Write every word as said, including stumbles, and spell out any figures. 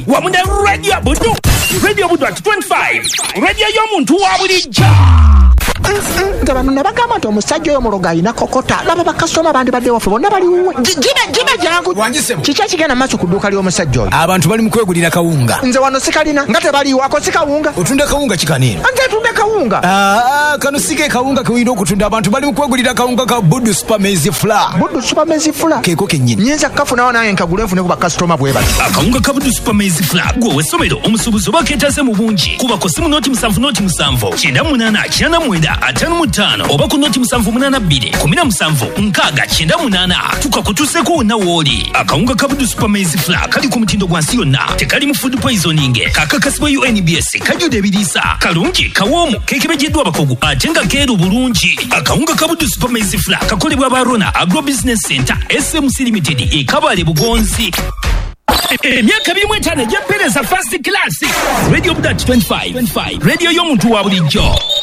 Wamune Radio Budu. Radio Budu at twenty-five. Radio Yomuntu Wabulijja. Nga bano ne bagamba nti omusajja oyo muloga alina kokota laba bakasitoma bandi badde waffe bonna bali wuwe jibe jibe jangu kiki ekigenda maaso ku dduuka ly'omusajja oyo abantu bali mu kwegulira kawunga nze wano sikalina nga tebaliiwo ako si kawunga otunda kawunga kikaniino nze tunde kawunga aa kano si ke kawunga ke oyina okutunda abantu bali mu kwegulira kawunga ka Budu Super Maize Flour Budu Super Maize Flour keeko kennyini nyinza kafunawo naye nkagula enfune ku bakasitoma bwe bati akawunga ka Budu Super Maize Flour gwe w'essomero omusuubuzi oba keetaase mu bungi kuba ko simu nooti musanvu nooti musanvu kyenda munaana kyenda mwenda ataano mu ttaano oba ku nooti musanvu munaana bbiri kumi na musanvu nkaaga kyenda munaana tukakutuuseko wonna w'oli akawunga ka Budu Super Maize Flour kali ku mutindo gwa nsi yonna tekali mu food poisoning kakakasibwa U N B S kajjudde ebiriisa kalungi kawoomu keekebejeddwa abakugu ate nga keeru bulungi akawunga ka Budu Super Maize Flour kakolebwa ba Rona Agro Business Center S M C Limited e Kabale Bugonzi emyaka ebiri mu etaano egy'empeereza first class Radio Budu twenty-five Radio y'omuntu wa bulijjo